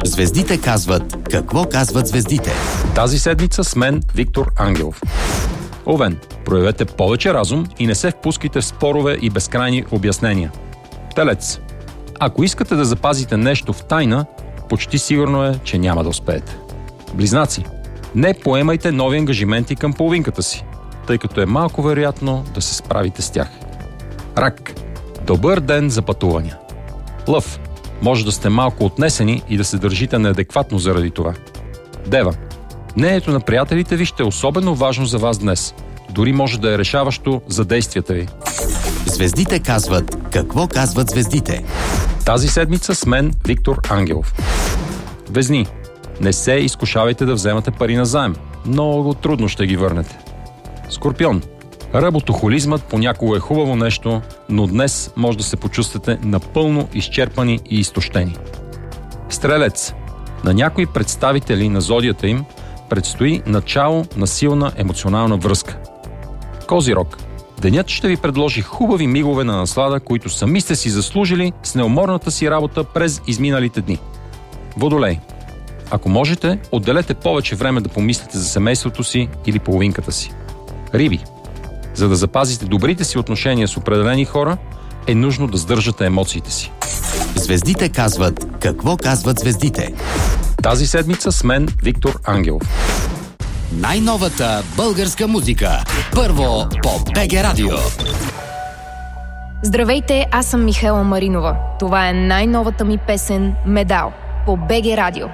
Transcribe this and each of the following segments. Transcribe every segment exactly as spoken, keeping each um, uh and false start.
Звездите казват какво казват звездите. Тази седмица с мен Виктор Ангелов. Овен, проявете повече разум и не се впускайте в спорове и безкрайни обяснения. Телец, ако искате да запазите нещо в тайна, почти сигурно е, че няма да успеете. Близнаци, не поемайте нови ангажименти към половинката си, тъй като е малко вероятно да се справите с тях. Рак, добър ден за пътувания. Лъв, може да сте малко отнесени и да се държите неадекватно заради това. Дева, мнението на приятелите ви ще е особено важно за вас днес. Дори може да е решаващо за действията ви. Звездите казват какво казват звездите. Тази седмица с мен Виктор Ангелов. Везни, не се изкушавайте да вземате пари на заем. Много трудно ще ги върнете. Скорпион, работохолизмът понякога е хубаво нещо, но днес може да се почувствате напълно изчерпани и изтощени. Стрелец, на някои представители на зодията им предстои начало на силна емоционална връзка. Козирог, денят ще ви предложи хубави мигове на наслада, които сами сте си заслужили с неуморната си работа през изминалите дни. Водолей, ако можете, отделете повече време да помислите за семейството си или половинката си. Риби, за да запазите добрите си отношения с определени хора, е нужно да сдържате емоциите си. Звездите казват какво казват звездите. Тази седмица с мен Виктор Ангелов. Най-новата българска музика. Първо по БГ Радио. Здравейте, аз съм Михела Маринова. Това е най-новата ми песен "Медал" по БГ Радио.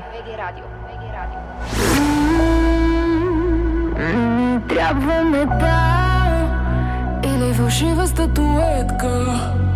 Трябва медал или фалшива статуетка.